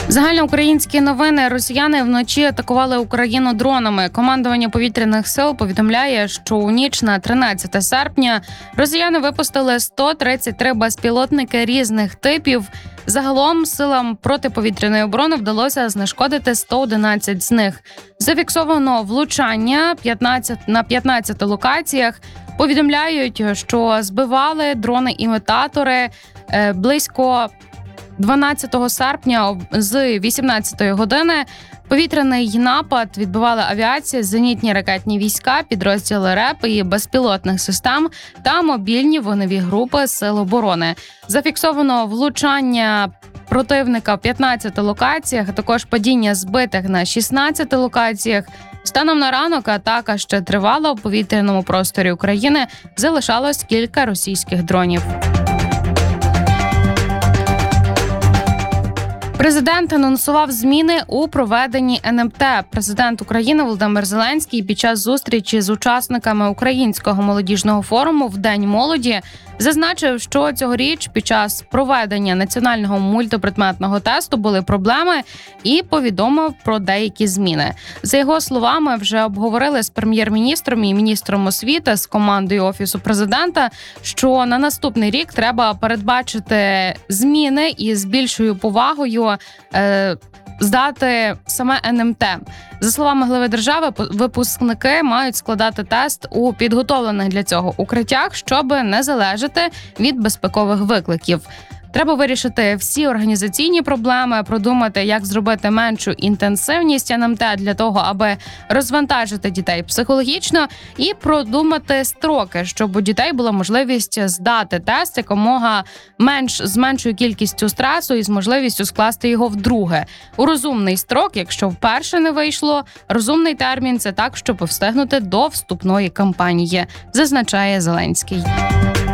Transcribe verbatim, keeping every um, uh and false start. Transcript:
Загальноукраїнські новини. Росіяни вночі атакували Україну дронами. Командування повітряних сил повідомляє, що у ніч на тринадцяте серпня росіяни випустили сто тридцять три безпілотники різних типів. Загалом силам протиповітряної оборони вдалося знешкодити сто одинадцять з них. Зафіксовано влучання п'ятнадцять на п'ятнадцяти локаціях. Повідомляють, що збивали дрони-імітатори близько дванадцятого серпня з вісімнадцятої години. Повітряний напад відбивали авіація, зенітні ракетні війська, підрозділи РЕП і безпілотних систем та мобільні вогневі групи Сил оборони. Зафіксовано влучання противника в п'ятнадцяти локаціях, а також падіння збитих на шістнадцяти локаціях. Станом на ранок атака ще тривала. У повітряному просторі України залишалось кілька російських дронів. Президент анонсував зміни у проведенні ен ем те. Президент України Володимир Зеленський під час зустрічі з учасниками Українського молодіжного форуму в День молоді зазначив, що цьогоріч під час проведення національного мультипредметного тесту були проблеми і повідомив про деякі зміни. За його словами, вже обговорили з прем'єр-міністром і міністром освіти з командою Офісу президента, що на наступний рік треба передбачити зміни і з більшою повагою е, здати саме ен ем те. За словами глави держави, випускники мають складати тест у підготовлених для цього укриттях, щоб не залежати від безпекових викликів. Треба вирішити всі організаційні проблеми, продумати, як зробити меншу інтенсивність ен ем те для того, аби розвантажити дітей психологічно, і продумати строки, щоб у дітей була можливість здати тест якомога менш з меншою кількістю стресу і з можливістю скласти його вдруге. У розумний строк, якщо вперше не вийшло, розумний термін – це так, щоб встигнути до вступної кампанії, зазначає Зеленський.